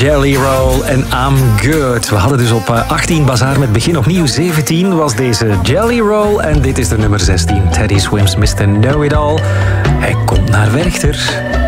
Jelly Roll en I'm Good. We hadden dus op 18 Bazaar met begin opnieuw. 17 was deze Jelly Roll en dit is de nummer 16. Teddy Swims Mr. Know It All. Hij komt naar Werchter.